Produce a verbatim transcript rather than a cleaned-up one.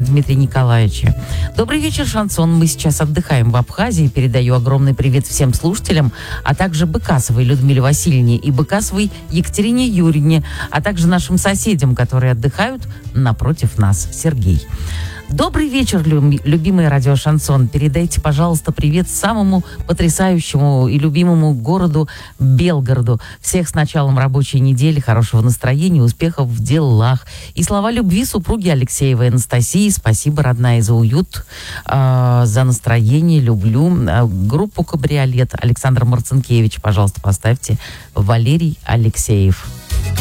Дмитрия Николаевича. Добрый вечер, шансон. Мы сейчас отдыхаем в Абхазии. Передаю огромный привет всем слушателям, а также Быкасовой Людмиле Васильевне и Быкасовой Екатерине Юрьевне, а также нашим соседям, которые отдыхают напротив нас. Сергей. Добрый вечер, любимый радио Шансон. Передайте, пожалуйста, привет самому потрясающему и любимому городу Белгороду. Всех с началом рабочей недели, хорошего настроения, успехов в делах. И слова любви супруги Алексеевой Анастасии. Спасибо, родная, за уют, э, за настроение, люблю. Э, группу «Кабриолет» Александр Марцинкевич, пожалуйста, поставьте. Валерий Алексеев.